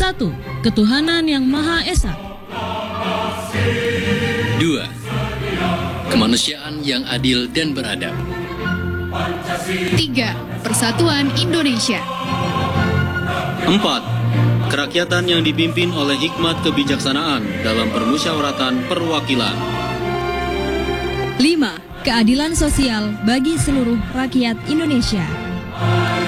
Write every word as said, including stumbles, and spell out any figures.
Satu, ketuhanan yang Maha Esa. Dua, kemanusiaan yang adil dan beradab. Tiga, persatuan Indonesia. Empat, kerakyatan yang dipimpin oleh hikmat kebijaksanaan dalam permusyawaratan perwakilan. Lima, keadilan sosial bagi seluruh rakyat Indonesia.